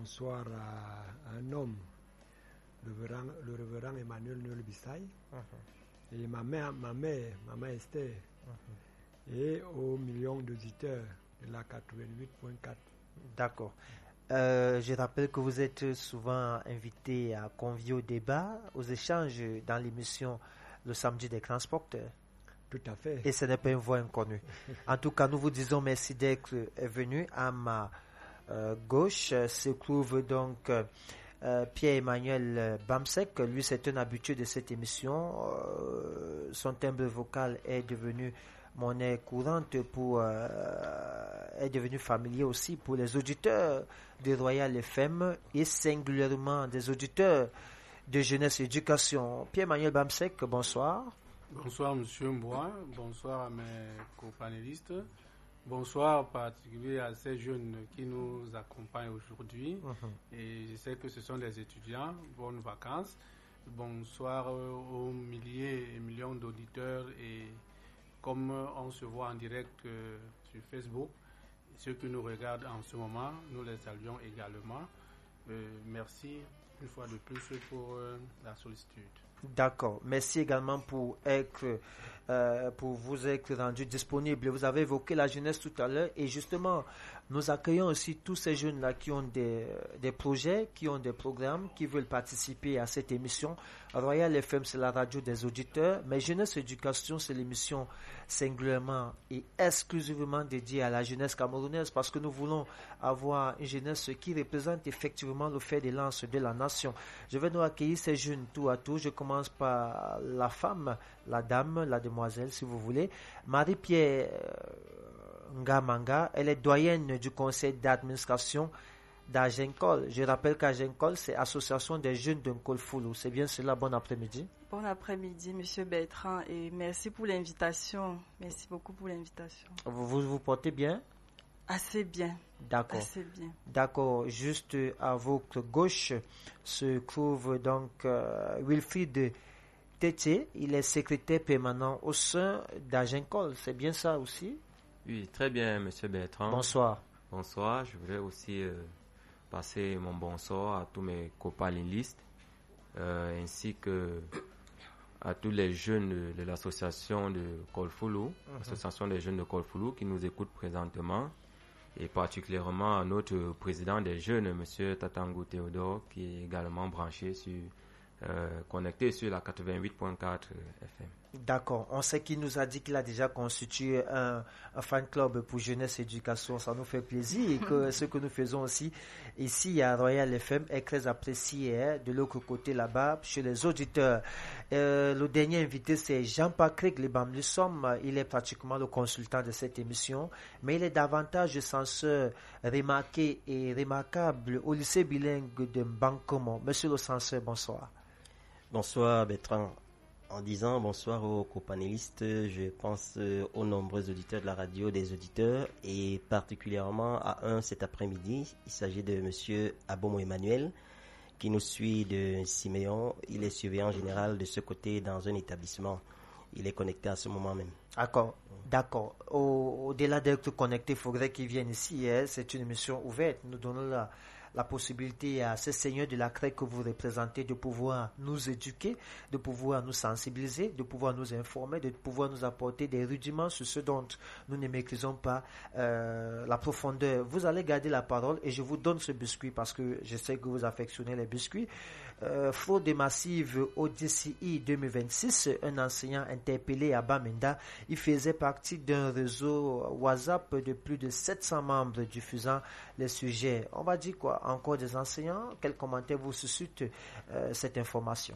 bonsoir à un homme, le révérend Emmanuel Nolbissaï, et ma mère Esther, et aux millions d'auditeurs de la 88.4. D'accord. Je rappelle que vous êtes souvent invité à convier au débat, aux échanges dans l'émission Le Samedi des Transporteurs. Tout à fait. Et ce n'est pas une voix inconnue. En tout cas, nous vous disons merci d'être venu. À ma gauche se trouve donc Pierre-Emmanuel Bamsek. Lui, c'est un habitué de cette émission. Son timbre vocal est devenu monnaie courante est devenu familier aussi pour les auditeurs de Royal FM et singulièrement des auditeurs de Jeunesse et Éducation. Pierre-Emmanuel Bamsek, bonsoir. Bonsoir Monsieur Mboua, bonsoir à mes co-panélistes, bonsoir en particulier à ces jeunes qui nous accompagnent aujourd'hui. Et je sais que ce sont des étudiants, bonnes vacances. Bonsoir aux milliers et millions d'auditeurs, et comme on se voit en direct sur Facebook, ceux qui nous regardent en ce moment, nous les saluons également. Merci une fois de plus pour la sollicitude. D'accord. Merci également pour vous être rendu disponible. Vous avez évoqué la jeunesse tout à l'heure et justement, nous accueillons aussi tous ces jeunes-là qui ont des projets, qui ont des programmes, qui veulent participer à cette émission. Royal FM, c'est la radio des auditeurs, mais Jeunesse Éducation, c'est l'émission singulièrement et exclusivement dédiée à la jeunesse camerounaise parce que nous voulons avoir une jeunesse qui représente effectivement le fer de lance de la nation. Je vais nous accueillir ces jeunes tout à tout. Je commence par la femme, la dame, la demoiselle, si vous voulez. Marie-Pierre Ngamanga, elle est doyenne du conseil d'administration d'Agencol. Je rappelle qu'Agencol, c'est Association des jeunes d'Nkolfoulou. C'est bien cela. Bon après-midi. Bon après-midi, Monsieur Bertrand, et merci pour l'invitation. Merci beaucoup pour l'invitation. Vous portez bien? Assez bien. D'accord. Assez bien. D'accord. Juste à votre gauche se trouve donc Wilfried Tété. Il est secrétaire permanent au sein d'Agencol. C'est bien ça aussi? Oui, très bien, Monsieur Bertrand. Bonsoir. Bonsoir. Je voudrais aussi passer mon bonsoir à tous mes copanélistes, ainsi que à tous les jeunes de l'association de Kolfoulou, l'association des jeunes de Kolfoulou qui nous écoutent présentement, et particulièrement à notre président des jeunes, Monsieur Tatango Théodore, qui est également branché connecté sur la 88.4 FM. D'accord. On sait qu'il nous a dit qu'il a déjà constitué un fan club pour Jeunesse et Éducation. Ça nous fait plaisir et que ce que nous faisons aussi ici à Royal FM est très apprécié de l'autre côté là-bas chez les auditeurs. Le dernier invité, c'est Jean-Patrick Lebamlussom. Il est pratiquement le consultant de cette émission, mais il est davantage censeur remarqué et remarquable au lycée bilingue de Bankomo. Monsieur le censeur, bonsoir. Bonsoir Bertrand. En disant bonsoir aux copanélistes, je pense aux nombreux auditeurs de la radio, des auditeurs, et particulièrement à un cet après-midi. Il s'agit de Monsieur Abomo Emmanuel, qui nous suit de Siméon. Il est surveillant général de ce côté dans un établissement. Il est connecté à ce moment même. D'accord. Au-delà d'être connecté, il faudrait qu'il vienne ici. C'est une émission ouverte. Nous donnons la possibilité à ces seigneurs de la CREC que vous représentez de pouvoir nous éduquer, de pouvoir nous sensibiliser, de pouvoir nous informer, de pouvoir nous apporter des rudiments sur ce dont nous ne maîtrisons pas la profondeur. Vous allez garder la parole et je vous donne ce biscuit parce que je sais que vous affectionnez les biscuits. Fraude massive au DCI 2026, un enseignant interpellé à Bamenda. Il faisait partie d'un réseau WhatsApp de plus de 700 membres diffusant les sujets. On va dire quoi? Encore des enseignants? Quel commentaire vous suscite cette information?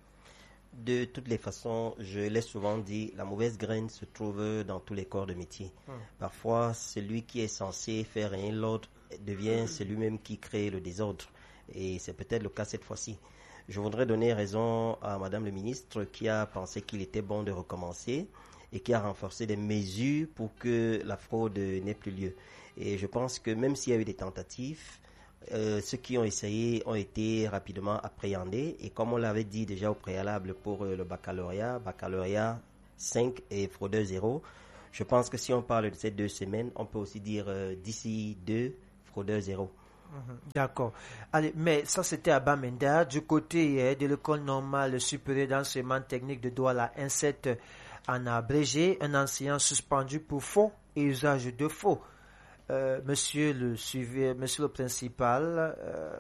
De toutes les façons, je l'ai souvent dit, la mauvaise graine se trouve dans tous les corps de métier. Parfois, celui qui est censé faire rien l'autre devient celui-même qui crée le désordre. Et c'est peut-être le cas cette fois-ci. Je voudrais donner raison à Madame le ministre qui a pensé qu'il était bon de recommencer et qui a renforcé des mesures pour que la fraude n'ait plus lieu. Et je pense que même s'il y a eu des tentatives, ceux qui ont essayé ont été rapidement appréhendés. Et comme on l'avait dit déjà au préalable pour le baccalauréat 5 et fraudeur 0, je pense que si on parle de ces 2 semaines, on peut aussi dire d'ici 2, fraudeur 0. D'accord. Allez, mais ça c'était à Bamenda. Du côté de l'école normale supérieure d'enseignement technique de Douala, INSET en a abrégé, un enseignant suspendu pour faux et usage de faux. Monsieur le principal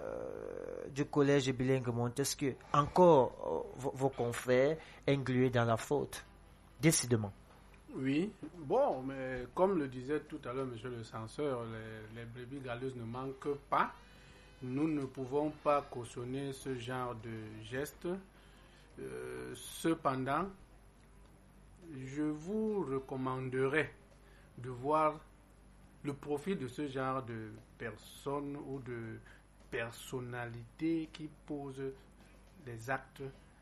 du collège bilingue Montesquieu, encore vos confrères inclués dans la faute, décidément. Oui, bon, mais comme le disait tout à l'heure monsieur le censeur, les brebis galeuses ne manquent pas. Nous ne pouvons pas cautionner ce genre de gestes. Cependant, je vous recommanderais de voir le profil de ce genre de personnes ou de personnalités qui posent des actes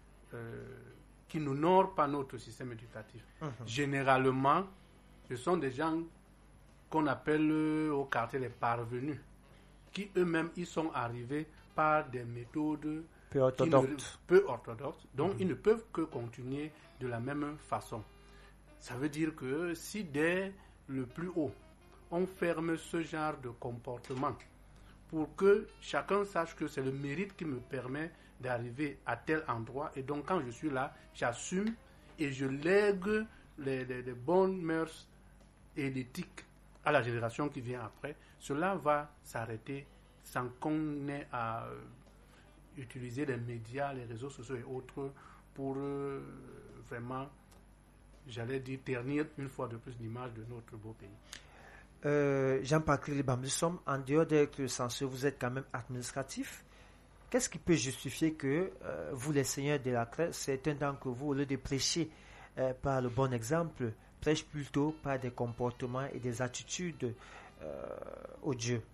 qui n'honorent pas notre système éducatif. Généralement, ce sont des gens qu'on appelle au quartier les parvenus, qui eux-mêmes ils sont arrivés par des méthodes peu orthodoxes, donc ils ne peuvent que continuer de la même façon. Ça veut dire que si dès le plus haut, on ferme ce genre de comportement pour que chacun sache que c'est le mérite qui me permet d'arriver à tel endroit, et donc quand je suis là, j'assume et je lègue les bonnes mœurs et l'éthique à la génération qui vient après, cela va s'arrêter sans qu'on ait à utiliser les médias, les réseaux sociaux et autres pour vraiment, j'allais dire, ternir une fois de plus l'image de notre beau pays. Jean-Patrick Libambissom, en dehors d'être censeur, vous êtes quand même administratif. Qu'est-ce qui peut justifier que vous, les seigneurs de la crèche, certains d'entre vous, au lieu de prêcher par le bon exemple, prêchent plutôt par des comportements et des attitudes au Dieu?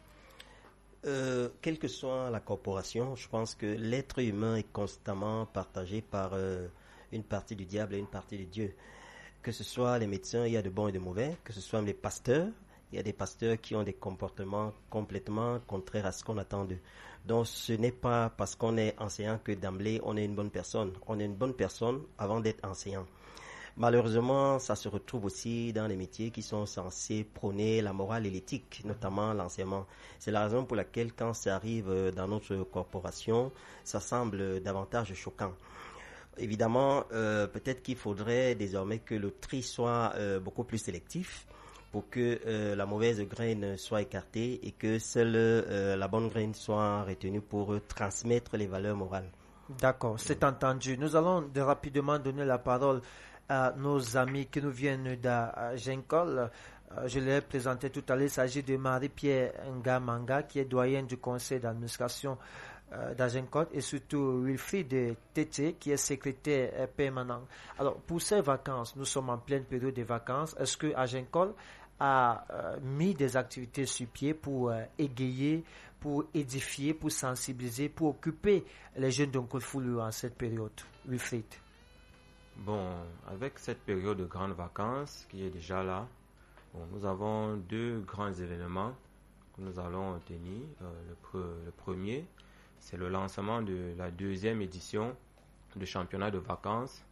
Quelle que soit la corporation, je pense que l'être humain est constamment partagé par une partie du diable et une partie de Dieu. Que ce soit les médecins, il y a de bons et de mauvais. Que ce soit les pasteurs, il y a des pasteurs qui ont des comportements complètement contraires à ce qu'on attend d'eux. Donc ce n'est pas parce qu'on est enseignant que d'emblée on est une bonne personne. On est une bonne personne avant d'être enseignant. Malheureusement, ça se retrouve aussi dans les métiers qui sont censés prôner la morale et l'éthique, notamment l'enseignement. C'est la raison pour laquelle quand ça arrive dans notre corporation, ça semble davantage choquant. Évidemment, peut-être qu'il faudrait désormais que le tri soit beaucoup plus sélectif pour que la mauvaise graine soit écartée et que seule la bonne graine soit retenue pour transmettre les valeurs morales. D'accord, c'est entendu. Nous allons rapidement donner la parole à nos amis qui nous viennent d'Agencol. Je l'ai présenté tout à l'heure, il s'agit de Marie-Pierre Ngamanga, qui est doyenne du conseil d'administration d'Agencol, et surtout Wilfried Tété, qui est secrétaire permanent. Alors, pour ces vacances, nous sommes en pleine période de vacances. Est-ce que Agencol a mis des activités sur pied pour égayer, pour édifier, pour sensibiliser, pour occuper les jeunes d'Nkolfoulou en cette période? Wilfried. Bon, avec cette période de grandes vacances qui est déjà là, nous avons deux grands événements que nous allons tenir. Le premier, c'est le lancement de la deuxième édition du championnat de vacances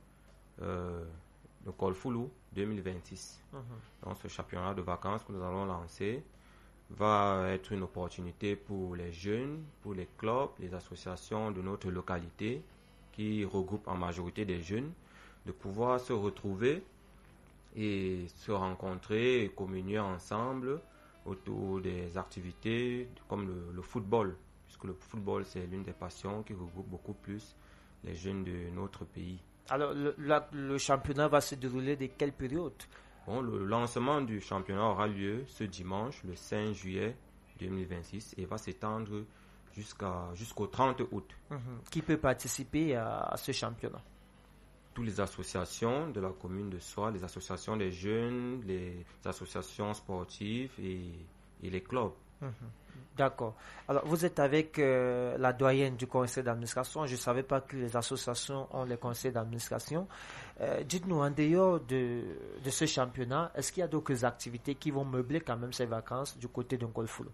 de Kolfoulou 2026. Donc ce championnat de vacances que nous allons lancer va être une opportunité pour les jeunes, pour les clubs, les associations de notre localité qui regroupent en majorité des jeunes, de pouvoir se retrouver et se rencontrer et communier ensemble autour des activités comme le football, puisque le football c'est l'une des passions qui regroupe beaucoup plus les jeunes de notre pays. Alors le championnat va se dérouler de quelle période? Bon, le lancement du championnat aura lieu ce dimanche, le 5 juillet 2026, et va s'étendre jusqu'au 30 août. Qui peut participer à ce championnat? Toutes les associations de la commune de Soie, les associations des jeunes, les associations sportives et les clubs. D'accord. Alors, vous êtes avec la doyenne du conseil d'administration. Je ne savais pas que les associations ont les conseils d'administration. Dites-nous, en dehors de ce championnat, est-ce qu'il y a d'autres activités qui vont meubler quand même ces vacances du côté d'Nkolfoulou?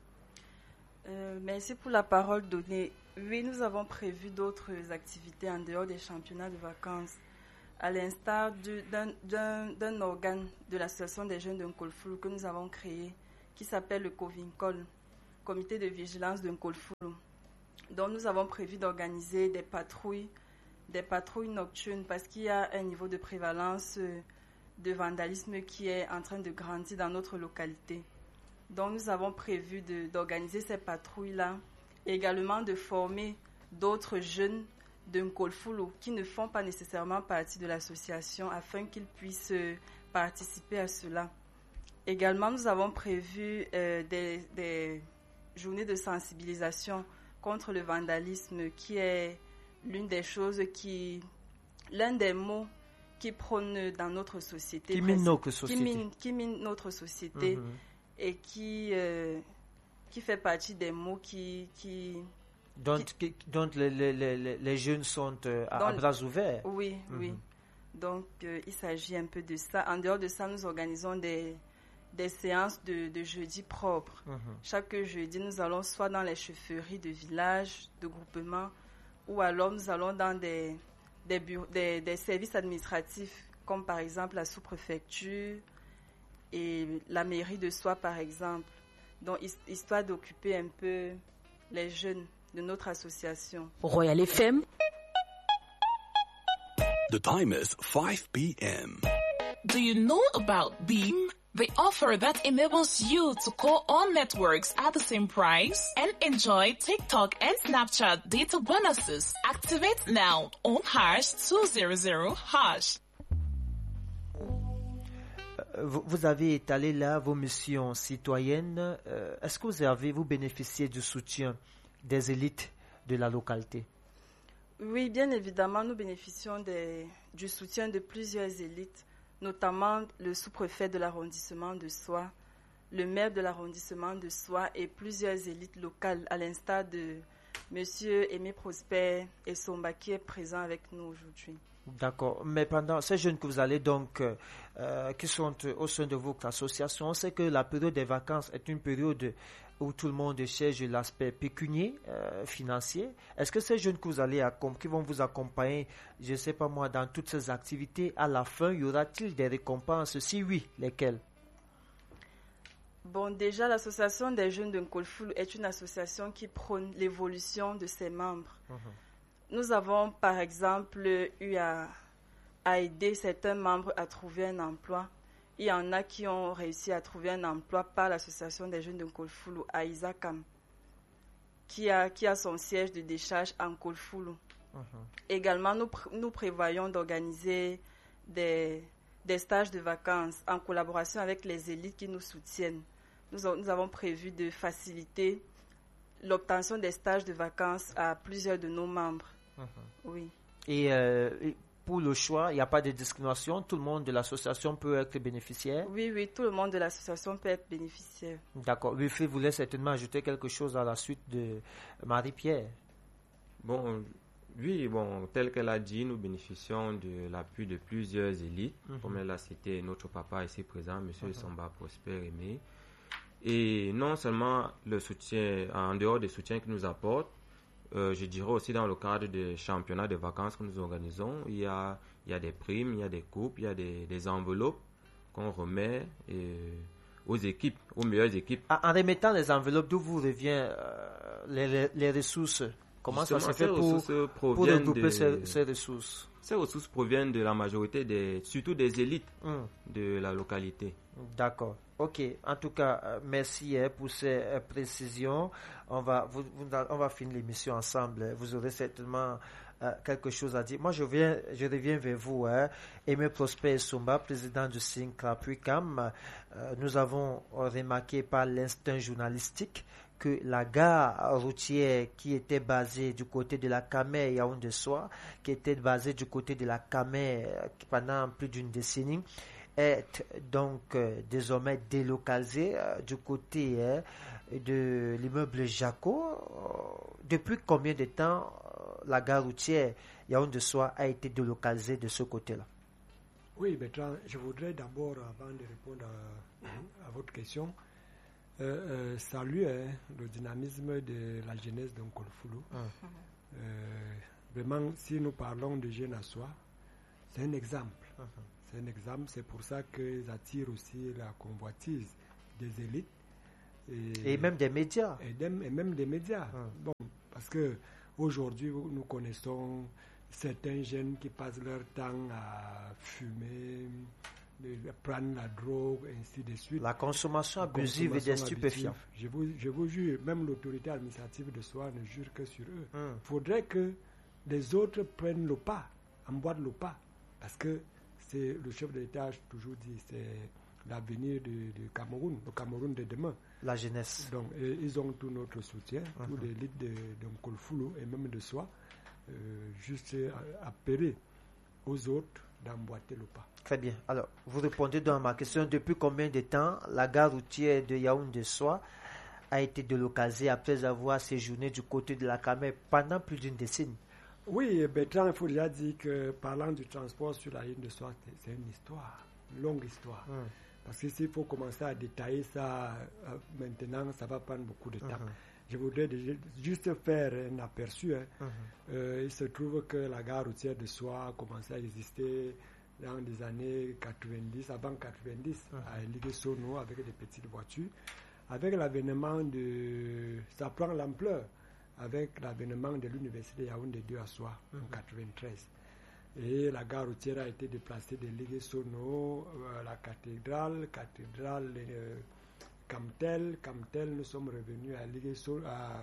Merci pour la parole donnée. Oui, nous avons prévu d'autres activités en dehors des championnats de vacances, à l'instar d'un organe de l'association des jeunes de Nkolfoulou que nous avons créé, qui s'appelle le Covincol. comité de vigilance de Nkolfulu. Donc nous avons prévu d'organiser des patrouilles nocturnes parce qu'il y a un niveau de prévalence de vandalisme qui est en train de grandir dans notre localité. Donc nous avons prévu d'organiser ces patrouilles-là et également de former d'autres jeunes de Nkolfulu qui ne font pas nécessairement partie de l'association afin qu'ils puissent participer à cela. Également, nous avons prévu des journées de sensibilisation contre le vandalisme qui est l'un des mots qui prône dans notre société. Qui mine notre société. Qui mine notre société et qui fait partie des mots dont les jeunes sont à bras ouverts. Oui, oui. Donc, il s'agit un peu de ça. En dehors de ça, nous organisons des séances de jeudi propres. Chaque jeudi, nous allons soit dans les chefferies de villages, de groupements, ou alors nous allons dans des services administratifs, comme par exemple la sous-préfecture et la mairie de Soie, par exemple. Donc, histoire d'occuper un peu les jeunes de notre association. Royal FM. The time is 5 p.m. Do you know about Beam? The offer that enables you to call all networks at the same price and enjoy TikTok and Snapchat data bonuses. Activate now on #200#. Vous avez étalé là vos missions citoyennes. Est-ce que vous bénéficiez du soutien des élites de la localité? Oui, bien évidemment, nous bénéficions du soutien de plusieurs élites, notamment le sous-préfet de l'arrondissement de Soie, le maire de l'arrondissement de Soie et plusieurs élites locales, à l'instar de M. Aimé Prosper et Somba qui est présent avec nous aujourd'hui. D'accord. Mais pendant ces jeunes que vous allez donc, qui sont au sein de votre association, on sait que la période des vacances est une période où tout le monde cherche l'aspect pécunier, financier. Est-ce que ces jeunes que vous allez qui vont vous accompagner, je ne sais pas moi, dans toutes ces activités, à la fin, y aura-t-il des récompenses? Si oui, lesquelles? Bon, déjà, l'association des jeunes de Nkolfulu est une association qui prône l'évolution de ses membres. Nous avons, par exemple, eu à aider certains membres à trouver un emploi. Il y en a qui ont réussi à trouver un emploi par l'association des jeunes de Nkolfulu à Isakam, qui a son siège de décharge en Nkolfulu. Également, nous prévoyons d'organiser des stages de vacances en collaboration avec les élites qui nous soutiennent. Nous avons prévu de faciliter l'obtention des stages de vacances à plusieurs de nos membres. Oui. Et pour le choix, il n'y a pas de discrimination. Tout le monde de l'association peut être bénéficiaire. Oui, tout le monde de l'association peut être bénéficiaire. D'accord. Wilfried voulait certainement ajouter quelque chose à la suite de Marie-Pierre. Bon, tel qu'elle a dit, nous bénéficions de l'appui de plusieurs élites. Comme elle a cité notre papa ici présent, M. Somba Prosper Aimé. Et non seulement le soutien, en dehors des soutiens qu'il nous apporte, je dirais aussi dans le cadre des championnats de vacances que nous organisons, il y a des primes, il y a des coupes, il y a des enveloppes qu'on remet aux équipes, aux meilleures équipes. En remettant les enveloppes, d'où vous revient les ressources? Comment ça se fait pour regrouper ces ressources? Ces ressources proviennent de la majorité, surtout des élites de la localité. D'accord. Ok. En tout cas, merci pour ces précisions. On va finir l'émission ensemble. Vous aurez certainement quelque chose à dire. Moi, je reviens vers vous. Aimé Prosper Somba, président du SINCLAPUICAM. Nous avons remarqué par l'instinct journalistique que la gare routière qui était basée du côté de la Camer Yaoundé-Soie, qui était basée du côté de la Camer pendant plus d'une décennie, est donc désormais délocalisée du côté de l'immeuble Jaco. Depuis combien de temps la gare routière Yaoundé-Soie a été délocalisée de ce côté-là? Oui, Bertrand, je voudrais d'abord, avant de répondre à votre question, saluer le dynamisme de la jeunesse de Nkolfulu. Vraiment, si nous parlons de jeunes à soi, c'est un exemple. C'est un exemple, c'est pour ça qu'ils attirent aussi la convoitise des élites. Et même des médias. Et même des médias. Bon, parce que aujourd'hui, nous connaissons certains jeunes qui passent leur temps à fumer, à prendre la drogue, ainsi de suite. La consommation abusive des stupéfiants. Je vous jure, même l'autorité administrative de Soa ne jure que sur eux. Il faudrait que les autres prennent le pas, emboîtent le pas. Parce que c'est le chef de l'État, toujours dit, c'est l'avenir du Cameroun, le Cameroun de demain. La jeunesse. Donc, ils ont tout notre soutien, tous les leaders de Nkolfulu et même de Soa, juste appeler aux autres d'emboîter le pas. Très bien. Alors, vous répondez dans ma question, depuis combien de temps la gare routière de Yaoundé-Soa a été délocalisée après avoir séjourné du côté de la Camer pendant plus d'une décennie? Oui, Bertrand, il faut déjà dire que parlant du transport sur la ligne de Soa, c'est une histoire, une longue histoire. Parce que s'il faut commencer à détailler ça maintenant, ça va prendre beaucoup de temps. Je voudrais juste faire un aperçu. Il se trouve que la gare routière de Soa a commencé à exister dans les années 90, avant 90, à Liguesono avec des petites voitures. Avec l'avènement de... Ça prend l'ampleur avec l'avènement de l'université Yaoundé 2 à Soa en 93. Et la gare routière a été déplacée de Liguesono à la cathédrale, Camtel, nous sommes revenus à Liguesono,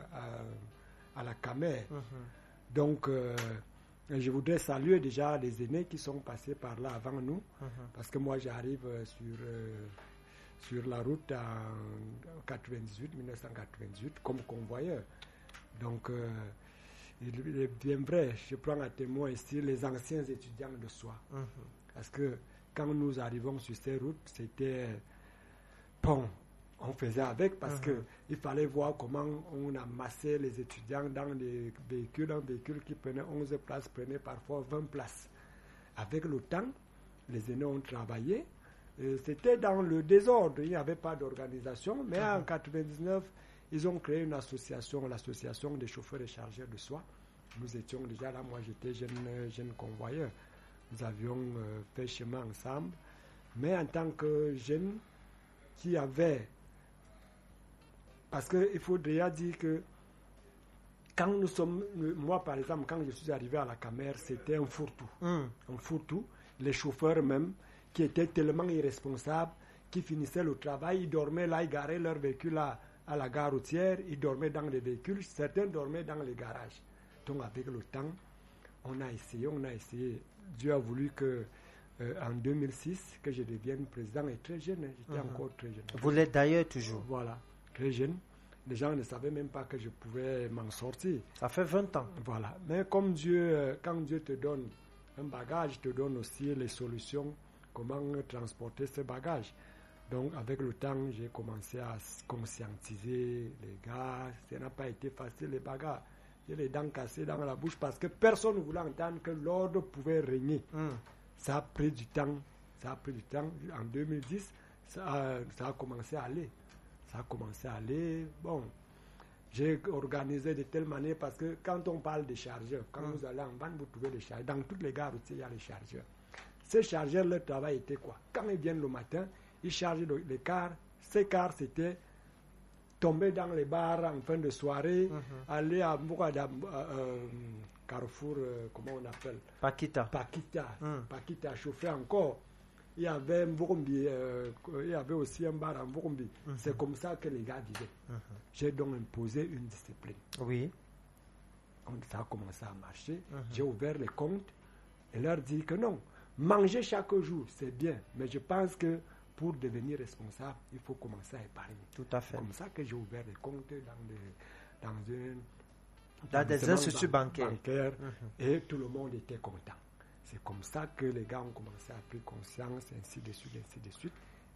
à la Camer. Donc, je voudrais saluer déjà les aînés qui sont passés par là avant nous, parce que moi j'arrive sur la route en 1998 comme convoyeur. Donc, il est bien vrai, je prends à témoin ici les anciens étudiants de Soa. Parce que quand nous arrivons sur ces routes, c'était bon, on faisait avec parce qu'il fallait voir comment on amassait les étudiants dans des véhicules. Un véhicule qui prenait 11 places prenait parfois 20 places. Avec le temps, les aînés ont travaillé. C'était dans le désordre, il n'y avait pas d'organisation, mais en 1999, ils ont créé une association, l'association des chauffeurs et chargeurs de Soa. Nous étions déjà là, moi j'étais jeune convoyeur. Nous avions fait chemin ensemble. Mais en tant que jeune qui avait... Parce qu'il faut déjà dire que quand nous sommes... Moi par exemple, quand je suis arrivé à la Camer, c'était un fourre-tout. Un fourre-tout. Les chauffeurs même, qui étaient tellement irresponsables, qui finissaient le travail, ils dormaient là, ils garaient leur véhicule là, à la gare routière, ils dormaient dans les véhicules, certains dormaient dans les garages. Donc avec le temps, on a essayé. Dieu a voulu que en 2006, que je devienne président, et très jeune, j'étais encore très jeune. Vous l'êtes d'ailleurs toujours. Voilà, très jeune. Les gens ne savaient même pas que je pouvais m'en sortir. Ça fait 20 ans. Voilà, mais comme Dieu, quand Dieu te donne un bagage, il te donne aussi les solutions, comment transporter ce bagage. Donc, avec le temps, j'ai commencé à conscientiser les gars. Ça n'a pas été facile, les bagarres. J'ai les dents cassées dans la bouche parce que personne ne voulait entendre que l'ordre pouvait régner. Ça a pris du temps. En 2010, ça a commencé à aller. Bon, j'ai organisé de telle manière parce que quand on parle des chargeurs, quand vous allez en bande, vous trouvez les chargeurs. Dans toutes les gares routières, il y a les chargeurs. Ces chargeurs, leur travail était quoi? Quand ils viennent le matin, ils chargent les cars. Ces cars, c'était tomber dans les bars en fin de soirée, aller à Carrefour, comment on appelle? Pakita, chauffer encore. Il y avait aussi un bar en Burumbi. C'est comme ça que les gars vivaient. J'ai donc imposé une discipline. Oui. Ça a commencé à marcher. J'ai ouvert les comptes et leur dit que non, manger chaque jour, c'est bien, mais je pense que pour devenir responsable, il faut commencer à épargner. Tout à fait. C'est comme ça que j'ai ouvert des comptes dans des instituts bancaires. Et tout le monde était content. C'est comme ça que les gars ont commencé à prendre conscience, ainsi de suite.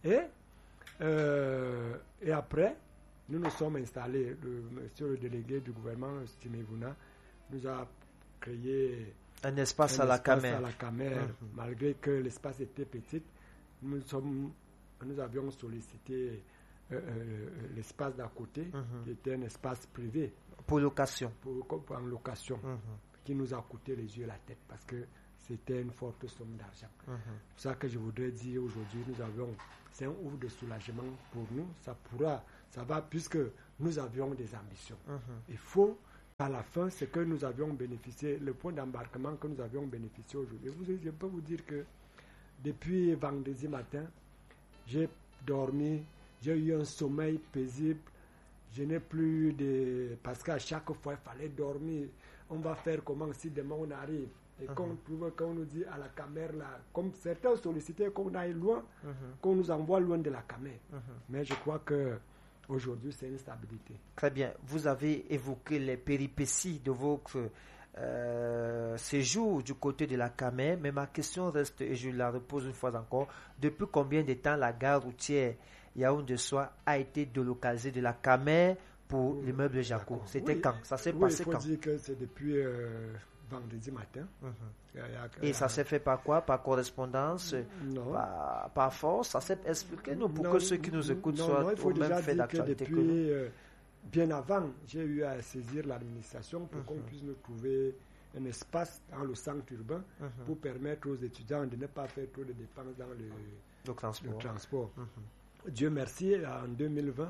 Et après, nous nous sommes installés. Monsieur le délégué du gouvernement, Stimevuna, nous a créé un espace à la Camer. Malgré que l'espace était petit, nous avions sollicité l'espace d'à côté, qui était un espace privé. Pour location. En location, qui nous a coûté les yeux et la tête, parce que c'était une forte somme d'argent. C'est pour ça que je voudrais dire aujourd'hui, c'est un ouf de soulagement pour nous. Ça va puisque nous avions des ambitions. Il faut, à la fin, ce que nous avions bénéficié, le point d'embarquement que nous avions bénéficié aujourd'hui. Je peux vous dire que depuis vendredi matin, j'ai dormi, j'ai eu un sommeil paisible. Je n'ai plus de... Parce qu'à chaque fois, il fallait dormir. On va faire comment si demain on arrive? Et quand on nous dit à la caméra, là, comme certains sollicitaient qu'on aille loin, qu'on nous envoie loin de la caméra. Mais je crois qu'aujourd'hui, c'est une stabilité. Très bien. Vous avez évoqué les péripéties de votre séjour du côté de la caméra, mais ma question reste, et je la repose une fois encore, depuis combien de temps la gare routière Yaoundé-Soie a été délocalisée de la caméra pour l'immeuble Jaco? C'était quand? Ça s'est passé quand? Il faut dire que c'est depuis... vendredi matin. Et ça s'est fait par quoi? Par correspondance? Non. Par force? Expliquez-nous pour que ceux qui nous écoutent soient au même fait d'actualité que nous. Bien avant, j'ai eu à saisir l'administration pour qu'on puisse nous trouver un espace dans le centre urbain pour permettre aux étudiants de ne pas faire trop de dépenses dans le transport. Dieu merci, en 2020,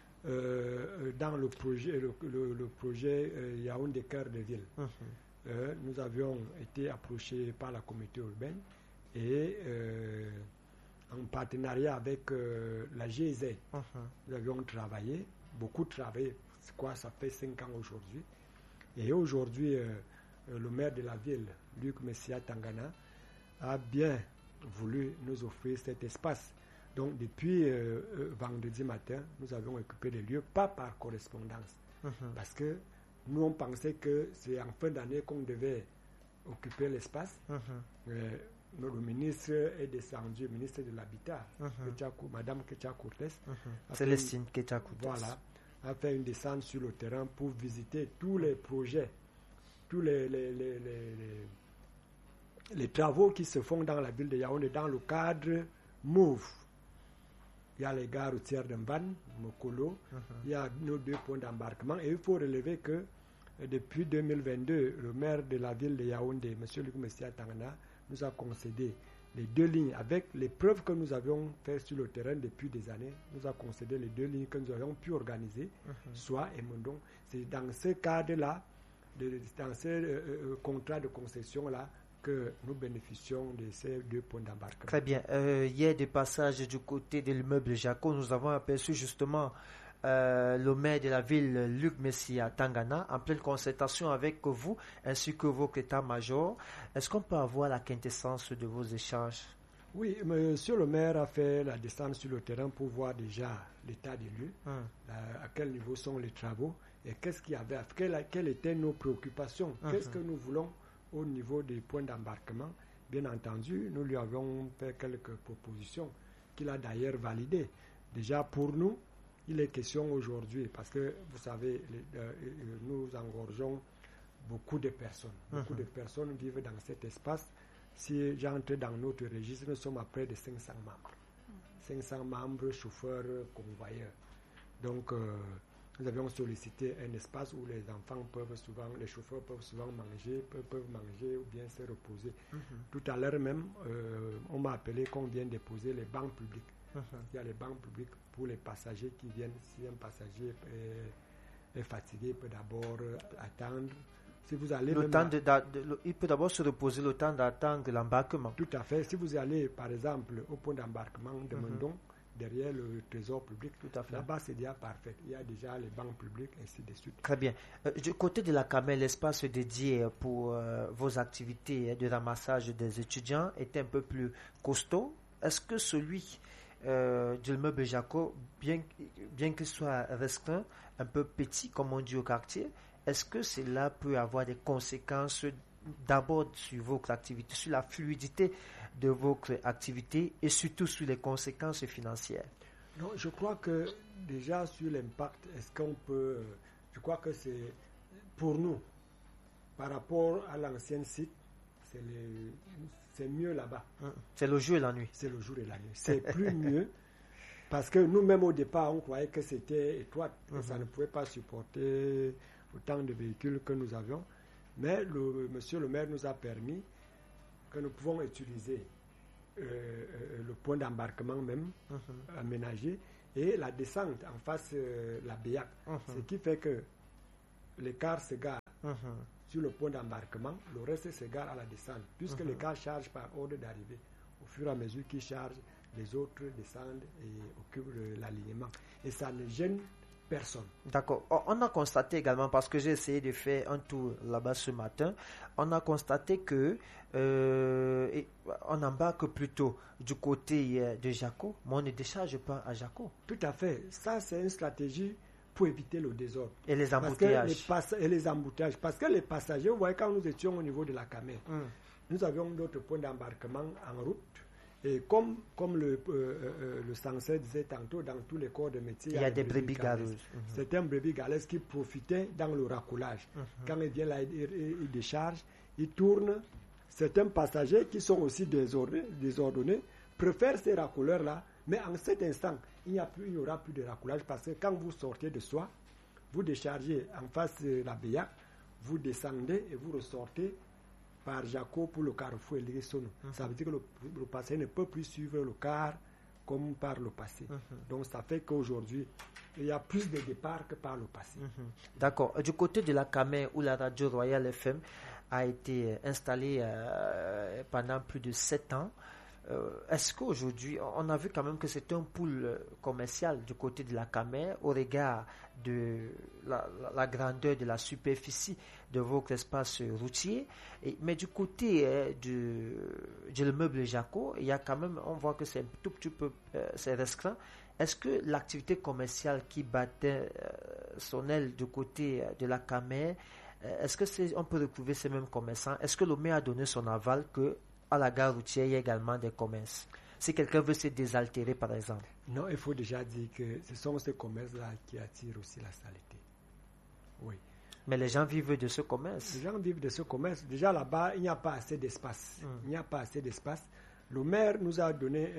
dans le projet Yaoundé Cœur de Ville, nous avions été approchés par la communauté urbaine et en partenariat avec la GIZ, nous avions travaillé, beaucoup travaillé, ça fait 5 ans aujourd'hui. Et aujourd'hui, le maire de la ville, Luc Messia Tangana, a bien voulu nous offrir cet espace. Donc depuis vendredi matin, nous avons occupé les lieux, pas par correspondance, parce que nous, on pensait que c'est en fin d'année qu'on devait occuper l'espace. Le ministre est descendu, le ministre de l'Habitat, Madame Ketia Cortés, Célestine Ketia Cortés, voilà, a fait une descente sur le terrain pour visiter tous les projets, tous les travaux qui se font dans la ville de Yaoundé dans le cadre MOVE. Il y a les gares routières de Mban, Mokolo, il y a nos 2 points d'embarquement. Et il faut relever que depuis 2022, le maire de la ville de Yaoundé, M. Luc Messia Tangana, nous a concédé les 2 lignes avec les preuves que nous avions faites sur le terrain depuis des années. Nous a concédé les 2 lignes que nous avions pu organiser, soit et Mondon. C'est dans ce cadre-là, dans ce contrat de concession-là, que nous bénéficions de ces 2 points d'embarquement. Très bien. Hier, des passages du côté de l'immeuble Jaco, nous avons aperçu justement le maire de la ville, Luc Messia Tangana, en pleine concertation avec vous, ainsi que votre état-major. Est-ce qu'on peut avoir la quintessence de vos échanges? Oui, monsieur le maire a fait la descente sur le terrain pour voir déjà l'état des lieux, à quel niveau sont les travaux, et qu'est-ce qu'il y avait, quelles étaient nos préoccupations, qu'est-ce que nous voulons au niveau des points d'embarquement. Bien entendu, nous lui avons fait quelques propositions qu'il a d'ailleurs validées. Déjà pour nous, il est question aujourd'hui, parce que vous savez, nous engorgeons beaucoup de personnes. Beaucoup de personnes vivent dans cet espace. Si j'entre dans notre registre, nous sommes à près de 500 membres. 500 membres, chauffeurs, convoyeurs. Donc, nous avions sollicité un espace où les enfants peuvent souvent, les chauffeurs peuvent souvent manger, peuvent manger ou bien se reposer. Tout à l'heure même, on m'a appelé qu'on vient déposer les bancs publics. Il y a les bancs publics pour les passagers qui viennent. Si un passager est fatigué, il peut d'abord attendre. Si vous allez il peut d'abord se reposer le temps d'attendre l'embarquement. Tout à fait. Si vous allez, par exemple, au point d'embarquement de Mondon, derrière le trésor public, là-bas c'est déjà parfait. Il y a déjà les bancs publics, ainsi de suite. Très bien. Du côté de la CAMEL, l'espace dédié pour vos activités de ramassage des étudiants est un peu plus costaud. Est-ce que celui du l'immeuble Jaco, bien qu'il soit restreint, un peu petit, comme on dit au quartier, est-ce que cela peut avoir des conséquences d'abord sur votre activité, sur la fluidité de votre activité et surtout sur les conséquences financières? Non, je crois que déjà sur l'impact, est-ce qu'on peut... Je crois que c'est pour nous, par rapport à l'ancien site, c'est mieux là-bas. C'est le jour et la nuit. C'est le jour et la nuit. C'est plus mieux parce que nous-mêmes au départ, on croyait que c'était étroit, que ça ne pouvait pas supporter autant de véhicules que nous avions. Mais monsieur le maire nous a permis que nous pouvons utiliser le point d'embarquement même aménagé et la descente en face la Béac. Ce qui fait que les cars se garent sur le point d'embarquement, le reste se gare à la descente, puisque les cars chargent par ordre d'arrivée. Au fur et à mesure qu'ils chargent, les autres descendent et occupent l'alignement. Et ça ne gêne personne. D'accord. On a constaté également, parce que j'ai essayé de faire un tour là-bas ce matin, on a constaté que on embarque plutôt du côté de Jaco, mais on ne décharge pas à Jaco. Tout à fait. Ça, c'est une stratégie pour éviter le désordre. Et les embouteillages. Et les embouteillages. Parce que les passagers, vous voyez, quand nous étions au niveau de la Camé, nous avions d'autres points d'embarquement en route. Et comme le censeur disait tantôt, dans tous les corps de métier, il y a des brebis galeuses. C'est un brebis galeuses qui profitait dans le racolage. Quand il vient là, il décharge, il tourne. Certains passagers qui sont aussi désordonnés préfèrent ces racoleurs-là, mais en cet instant, il n'y aura plus de racolage parce que quand vous sortez de Soie, vous déchargez en face de la Béac, vous descendez et vous ressortez par Jaco pour le carrefour et l'Irissono. Ça veut dire que le passager ne peut plus suivre le car comme par le passé. Donc ça fait qu'aujourd'hui, il y a plus de départs que par le passé. D'accord. Du côté de la Camé, où la radio Royal FM a été installée pendant plus de 7 ans, est-ce qu'aujourd'hui, on a vu quand même que c'est un pool commercial du côté de la Camé au regard de la grandeur de la superficie de votre espace routier, mais du côté de l'immeuble Jaco, il y a quand même, on voit que c'est un tout petit peu c'est restreint. Est-ce que l'activité commerciale qui battait son aile du côté de la Camé, est-ce que on peut retrouver ces mêmes commerçants? Est-ce que l'OME a donné son aval que à la gare routière, il y a également des commerces? Si quelqu'un veut se désaltérer, par exemple. Non, il faut déjà dire que ce sont ces commerces-là qui attirent aussi la saleté. Oui. Mais les gens vivent de ce commerce. Les gens vivent de ce commerce. Déjà là-bas, il n'y a pas assez d'espace. Il n'y a pas assez d'espace. Le maire nous a donné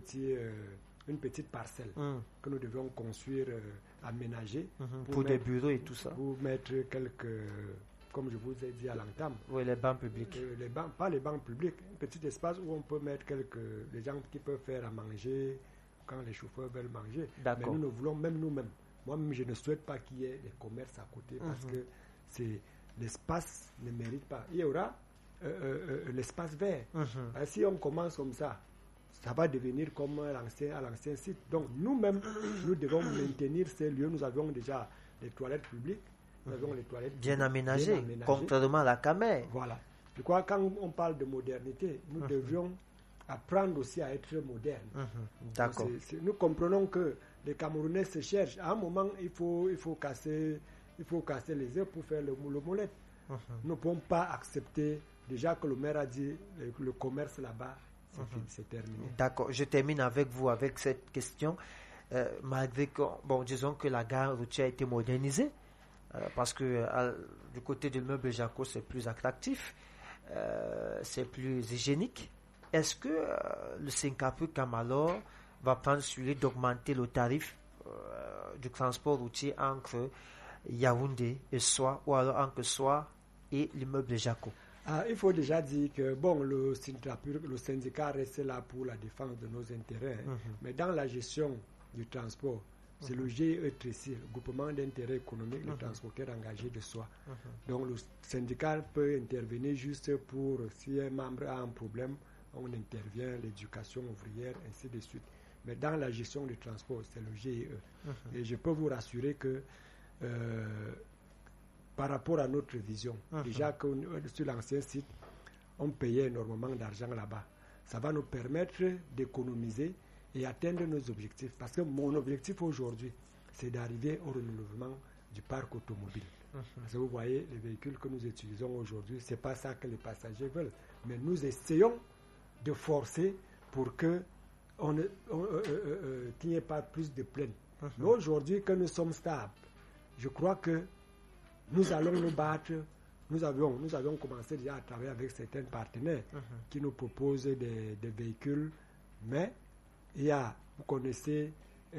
une petite parcelle que nous devions construire, aménager. Pour des bureaux et tout ça. Pour mettre quelques... Comme je vous ai dit à l'entame. Oui, les bancs publics. Pas les bancs publics. Un petit espace où on peut mettre les gens qui peuvent faire à manger quand les chauffeurs veulent manger. Mais nous ne voulons même nous-mêmes. Moi-même, je ne souhaite pas qu'il y ait des commerces à côté parce que l'espace ne mérite pas. Il y aura l'espace vert. Si on commence comme ça va devenir comme à l'ancien site. Donc, nous-mêmes, nous devons maintenir ces lieux. Nous avions déjà les toilettes publiques. Nous avons les toilettes bien aménagées, contrairement à la Camé. Voilà. Je crois que quand on parle de modernité, nous devions apprendre aussi à être modernes. D'accord. Nous comprenons que les Camerounais se cherchent. À un moment, il faut casser les œufs pour faire le molette. Nous ne pouvons pas accepter, déjà que le maire a dit le commerce là-bas, c'est terminé. D'accord. Je termine avec vous avec cette question. Malgré que, disons que la gare routière a été modernisée, parce que du côté de l'immeuble Jaco, c'est plus attractif, c'est plus hygiénique. Est-ce que le Syncapu Camalor va prendre sur lui d'augmenter le tarif du transport routier entre Yaoundé et Soie, ou alors entre Soie et l'immeuble Jaco? Il faut déjà dire que le syndicat reste là pour la défense de nos intérêts, mais dans la gestion du transport, c'est le GETC, le groupement d'intérêt économique, le transporteur engagé de Soie. Donc le syndicat peut intervenir juste pour, si un membre a un problème, on intervient, l'éducation ouvrière, ainsi de suite. Mais dans la gestion du transport, c'est le GEE. Et je peux vous rassurer que par rapport à notre vision, déjà que sur l'ancien site, on payait énormément d'argent là-bas. Ça va nous permettre d'économiser et atteindre nos objectifs. Parce que mon objectif aujourd'hui, c'est d'arriver au renouvellement du parc automobile. Parce que vous voyez, les véhicules que nous utilisons aujourd'hui, ce n'est pas ça que les passagers veulent. Mais nous essayons de forcer pour que qu'il n'y ait pas plus de plaintes. Mais aujourd'hui, que nous sommes stables, je crois que nous allons nous battre. Nous avions commencé déjà à travailler avec certains partenaires qui nous proposent des véhicules, mais il y a, vous connaissez,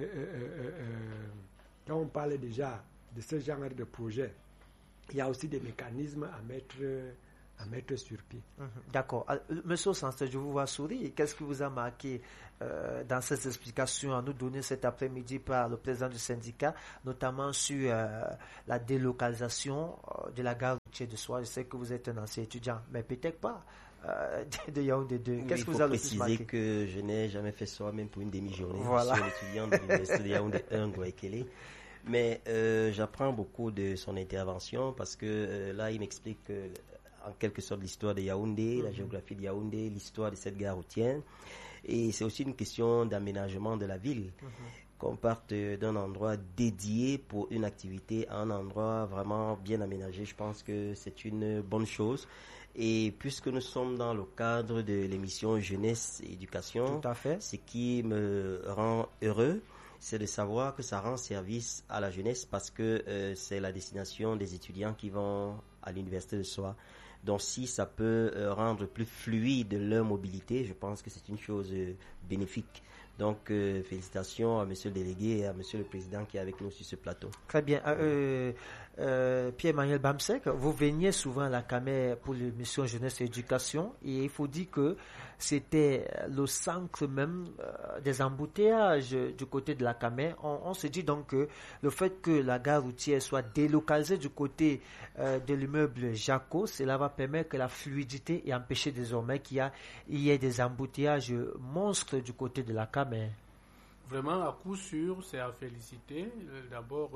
quand on parle déjà de ce genre de projet, il y a aussi des mécanismes à mettre mettre sur pied. D'accord. Monsieur Sanster, je vous vois sourire. Qu'est-ce qui vous a marqué dans ces explications à nous donner cet après-midi par le président du syndicat, notamment sur la délocalisation de la gare routière de Soie? Je sais que vous êtes un ancien étudiant, mais peut-être pas de Yaoundé 2. Qu'est-ce que vous a le plus marqué? Il faut préciser que je n'ai jamais fait Soie, même pour une demi-journée. Voilà. Je suis un étudiant de l'université de Yaoundé 1, Gouaikele. Mais j'apprends beaucoup de son intervention parce que là, il m'explique en quelque sorte l'histoire de Yaoundé, la géographie de Yaoundé, l'histoire de cette gare routière. Et c'est aussi une question d'aménagement de la ville. Qu'on parte d'un endroit dédié pour une activité à un endroit vraiment bien aménagé, je pense que c'est une bonne chose. Et puisque nous sommes dans le cadre de l'émission Jeunesse et Éducation, tout à fait, ce qui me rend heureux, c'est de savoir que ça rend service à la jeunesse parce que c'est la destination des étudiants qui vont à l'université de Soie. Donc si ça peut rendre plus fluide leur mobilité, je pense que c'est une chose bénéfique. Donc félicitations à monsieur le délégué et à monsieur le président qui est avec nous sur ce plateau. Très bien. Pierre-Emmanuel Bamsek, vous veniez souvent à la CAMER pour l'émission Jeunesse et Éducation et il faut dire que c'était le centre même des embouteillages du côté de la CAMER. On se dit donc que le fait que la gare routière soit délocalisée du côté de l'immeuble Jaco, cela va permettre que la fluidité et empêcher désormais qu'il y ait des embouteillages monstres du côté de la CAMER. Vraiment, à coup sûr, c'est à féliciter. D'abord,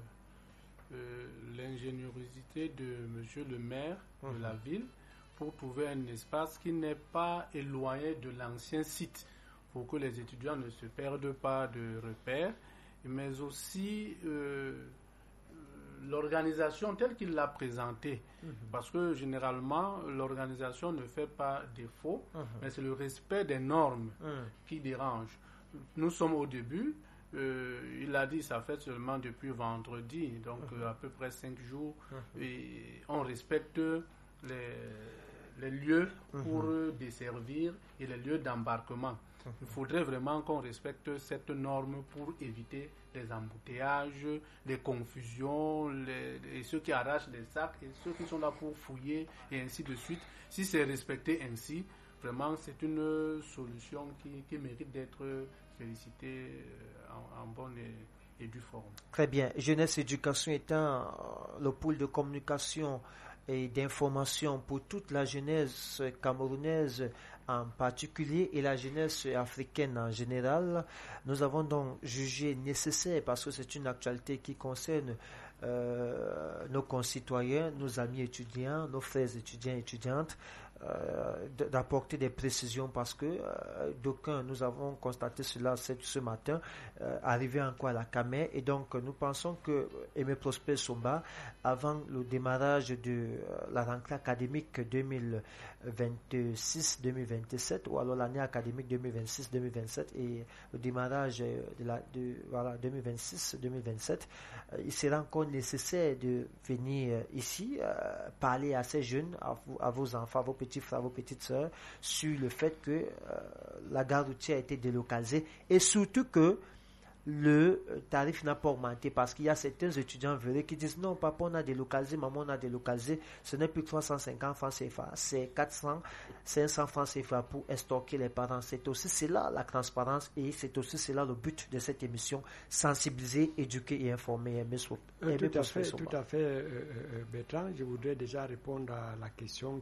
l'ingéniosité de monsieur le maire de la ville pour trouver un espace qui n'est pas éloigné de l'ancien site pour que les étudiants ne se perdent pas de repères, mais aussi l'organisation telle qu'il l'a présentée. Parce que généralement, l'organisation ne fait pas défaut, mais c'est le respect des normes qui dérange. Nous sommes au début. Il a dit ça fait seulement depuis vendredi, donc à peu près 5 jours, et on respecte les lieux pour desservir et les lieux d'embarquement. Il faudrait vraiment qu'on respecte cette norme pour éviter les embouteillages, les confusions, et ceux qui arrachent des sacs et ceux qui sont là pour fouiller et ainsi de suite. Si c'est respecté ainsi, vraiment c'est une solution qui mérite d'être félicitée en bonne et due forme. Très bien. Jeunesse Éducation étant le pôle de communication et d'information pour toute la jeunesse camerounaise en particulier et la jeunesse africaine en général, nous avons donc jugé nécessaire, parce que c'est une actualité qui concerne nos concitoyens, nos amis étudiants, nos frères étudiants et étudiantes, d'apporter des précisions parce que d'aucuns, nous avons constaté cela ce matin, arrivé encore à la CAMER, et donc nous pensons que Aimé Prosper Somba, avant le démarrage de la rentrée académique 2026-2027 ou alors l'année académique 2026-2027 et le démarrage de 2026-2027, il sera encore nécessaire de venir ici parler à ces jeunes, à vos enfants, à vos petits frères, vos petites sœurs, sur le fait que la gare routière a été délocalisée et surtout que le tarif n'a pas augmenté, parce qu'il y a certains étudiants vrais qui disent non, papa on a délocalisé, maman on a délocalisé, ce n'est plus 350 francs CFA, c'est 400, 500 francs CFA pour stocker les parents. C'est aussi cela la transparence et c'est aussi cela le but de cette émission, sensibiliser, éduquer et informer. Tout à fait, Bertrand. Je voudrais déjà répondre à la question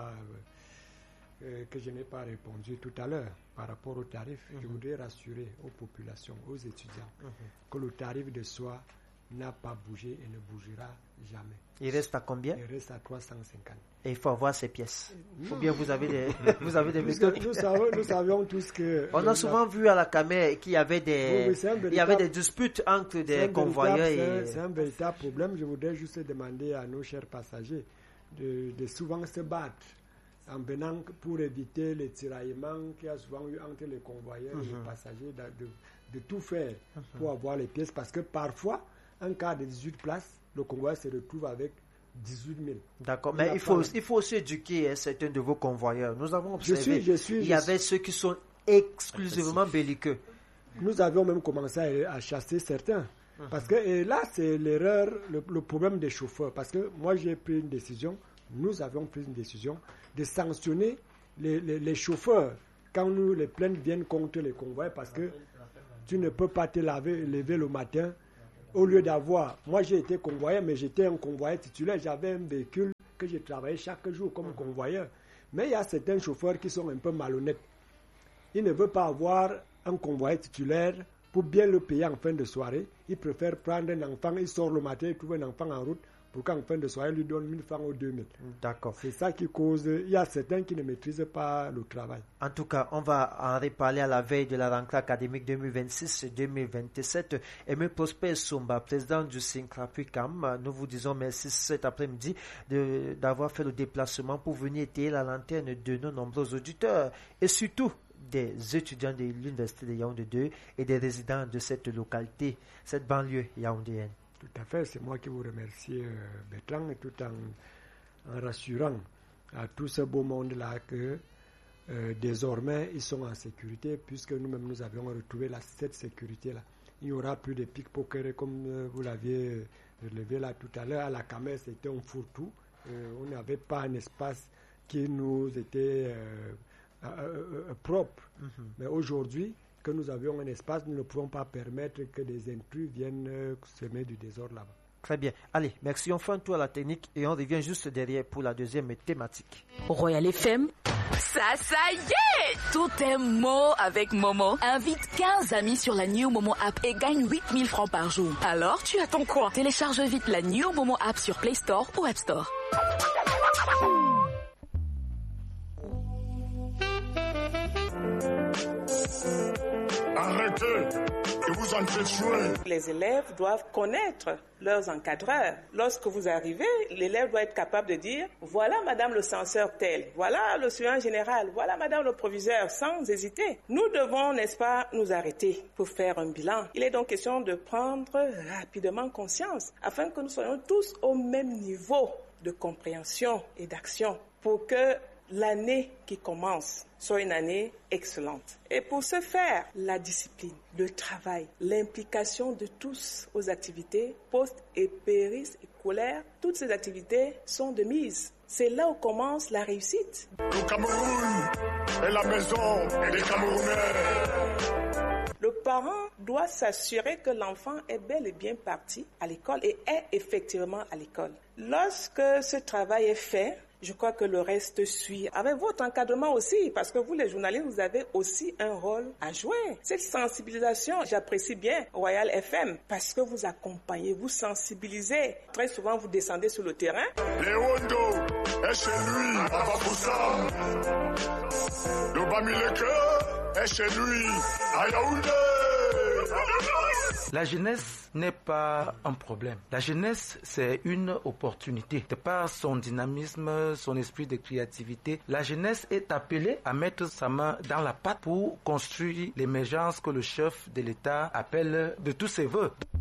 que je n'ai pas répondu tout à l'heure par rapport au tarif. Je voudrais rassurer aux populations, aux étudiants, que le tarif de Soie n'a pas bougé et ne bougera jamais. Il reste à combien? Il reste à 350. Et il faut avoir ces pièces. Ou bien vous avez des méthodes. Nous savions tous que... On a souvent vu à la CAMER qu'il y avait des disputes entre des convoyeurs. C'est un véritable problème. Je voudrais juste demander à nos chers passagers de souvent se battre en venant pour éviter les tiraillements qu'il y a souvent eu entre les convoyeurs et les passagers, de tout faire pour avoir les pièces, parce que parfois, en cas de 18 places, le convoyeur se retrouve avec 18 000. D'accord, mais il faut aussi éduquer certains de vos convoyeurs. Nous avons observé il y avait ceux qui sont exclusivement belliqueux. Nous avions même commencé à chasser certains. Parce que là, c'est l'erreur, le problème des chauffeurs. Parce que moi, j'ai pris une décision nous avions pris une décision de sanctionner les chauffeurs quand les plaintes viennent contre les convois, parce que tu ne peux pas te lever le matin au lieu d'avoir... Moi, j'ai été convoyeur, mais j'étais un convoyeur titulaire. J'avais un véhicule que je travaillais chaque jour comme convoyeur. Mais il y a certains chauffeurs qui sont un peu malhonnêtes. Ils ne veulent pas avoir un convoyeur titulaire pour bien le payer en fin de soirée. Ils préfèrent prendre un enfant, il sort le matin, il trouve un enfant en route, pour qu'en fin de soirée, il lui donne 1000 francs ou 2000. D'accord. C'est ça qui cause... Il y a certains qui ne maîtrisent pas le travail. En tout cas, on va en reparler à la veille de la rentrée académique 2026-2027. Aimé Prosper Somba, président du Syncrapucam, nous vous disons merci cet après-midi d'avoir fait le déplacement pour venir étayer la lanterne de nos nombreux auditeurs et surtout des étudiants de l'Université de Yaoundé 2 et des résidents de cette localité, cette banlieue yaoundéenne. Tout à fait, c'est moi qui vous remercie, Bertrand, et tout en rassurant à tout ce beau monde-là que désormais ils sont en sécurité, puisque nous-mêmes nous avions retrouvé cette sécurité-là. Il n'y aura plus de pickpockets comme vous l'aviez relevé là tout à l'heure. À la Camère, c'était un fourre-tout. On n'avait pas un espace qui nous était propre. Mais aujourd'hui, que nous avions un espace, nous ne pouvons pas permettre que des intrus viennent semer du désordre là-bas. Très bien. Allez, merci. On fait un tour à la technique et on revient juste derrière pour la deuxième thématique. Royal FM, ça y est! Tout est Mo avec Momo. Invite 15 amis sur la New Momo app et gagne 8000 francs par jour. Alors, tu attends quoi? Télécharge vite la New Momo app sur Play Store ou App Store. Arrêtez, et vous en faites jouer. Les élèves doivent connaître leurs encadreurs. Lorsque vous arrivez, l'élève doit être capable de dire « Voilà madame le censeur tel, voilà le surveillant général, voilà madame le proviseur », sans hésiter. Nous devons, n'est-ce pas, nous arrêter pour faire un bilan. Il est donc question de prendre rapidement conscience afin que nous soyons tous au même niveau de compréhension et d'action pour que l'année qui commence soit une année excellente. Et pour ce faire, la discipline, le travail, l'implication de tous aux activités post et périscolaires, toutes ces activités sont de mise. C'est là où commence la réussite. Le Cameroun est la maison des Camerounais. Le parent doit s'assurer que l'enfant est bel et bien parti à l'école et est effectivement à l'école. Lorsque ce travail est fait, je crois que le reste suit. Avec votre encadrement aussi, parce que vous, les journalistes, vous avez aussi un rôle à jouer. Cette sensibilisation, j'apprécie bien Royal FM, parce que vous accompagnez, vous sensibilisez. Très souvent, vous descendez sur le terrain. Léondo est chez lui, à Bafoussam. Le Bamileke est chez lui, à Yaoundé. La jeunesse n'est pas un problème. La jeunesse, c'est une opportunité. De par son dynamisme, son esprit de créativité, la jeunesse est appelée à mettre sa main dans la pâte pour construire l'émergence que le chef de l'État appelle de tous ses voeux.